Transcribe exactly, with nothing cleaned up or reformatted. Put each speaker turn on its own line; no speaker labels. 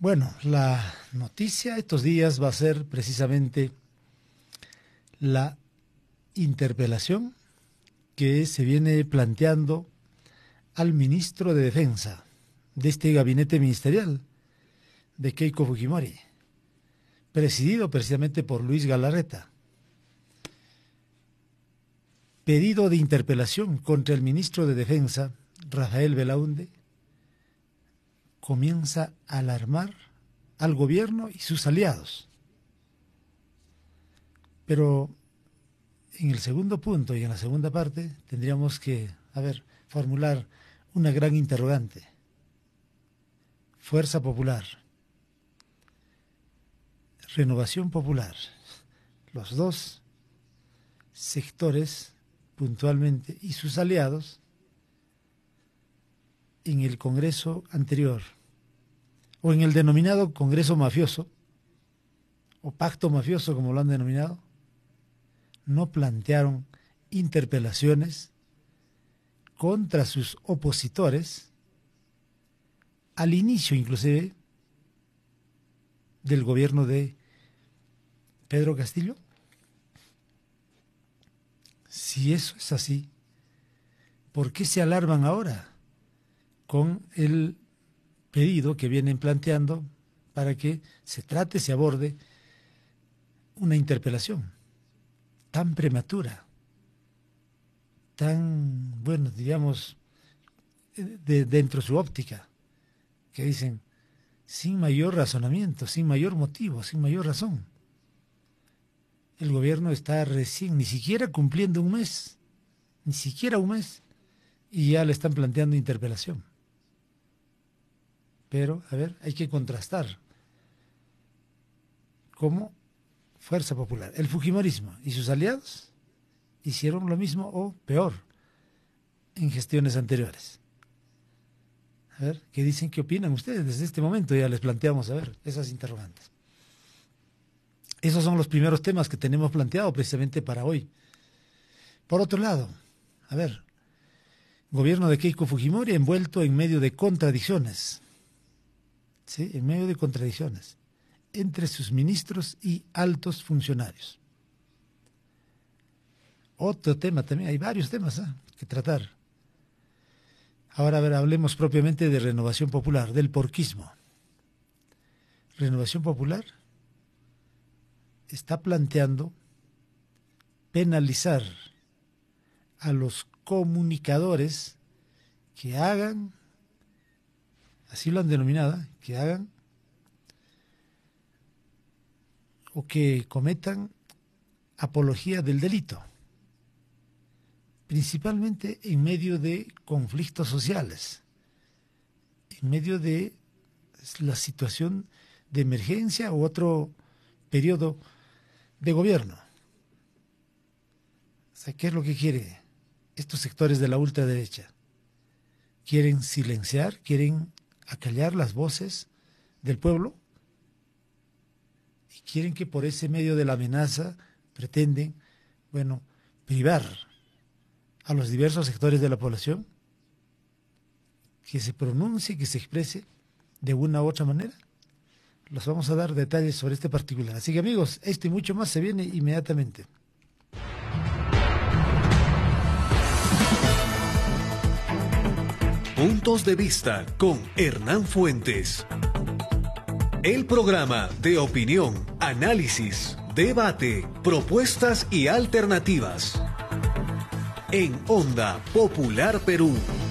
Bueno, la noticia estos días va a ser precisamente la interpelación que se viene planteando al ministro de Defensa de este gabinete ministerial de Keiko Fujimori, presidido precisamente por Luis Galarreta. Pedido de interpelación contra el ministro de Defensa, Rafael Belaúnde, comienza a alarmar al gobierno y sus aliados. Pero en el segundo punto y en la segunda parte tendríamos que, a ver, formular una gran interrogante. Fuerza Popular, Renovación Popular, los dos sectores puntualmente y sus aliados en el Congreso anterior o en el denominado Congreso Mafioso o Pacto Mafioso como lo han denominado, no plantearon interpelaciones contra sus opositores al inicio inclusive del gobierno de Pedro Castillo. Si eso es así, ¿por qué se alarman ahora con el pedido que vienen planteando para que se trate, se aborde una interpelación tan prematura, tan, bueno, digamos, de, dentro de su óptica, que dicen, sin mayor razonamiento, sin mayor motivo, sin mayor razón? El gobierno está recién, ni siquiera cumpliendo un mes, ni siquiera un mes, y ya le están planteando interpelación. Pero, a ver, hay que contrastar cómo Fuerza Popular, el fujimorismo y sus aliados hicieron lo mismo o peor en gestiones anteriores. A ver, ¿qué dicen, qué opinan ustedes? Desde este momento ya les planteamos, a ver, esas interrogantes. Esos son los primeros temas que tenemos planteado precisamente para hoy. Por otro lado, a ver, gobierno de Keiko Fujimori envuelto en medio de contradicciones. Sí, en medio de contradicciones entre sus ministros y altos funcionarios. Otro tema también, hay varios temas ¿eh? que tratar. Ahora, a ver, hablemos propiamente de Renovación Popular, del porquismo. Renovación Popular está planteando penalizar a los comunicadores que hagan, así lo han denominado, que hagan o que cometan apología del delito, principalmente en medio de conflictos sociales, en medio de la situación de emergencia u otro periodo de gobierno. O sea, ¿qué es lo que quiere estos sectores de la ultraderecha? Quieren silenciar, quieren acallar las voces del pueblo y quieren que por ese medio de la amenaza pretenden, bueno, privar a los diversos sectores de la población que se pronuncie, que se exprese de una u otra manera. Los vamos a dar detalles sobre este particular. Así que amigos, esto y mucho más se viene inmediatamente.
Puntos de vista con Hernán Fuentes. El programa de opinión, análisis, debate, propuestas y alternativas. En Onda Popular Perú.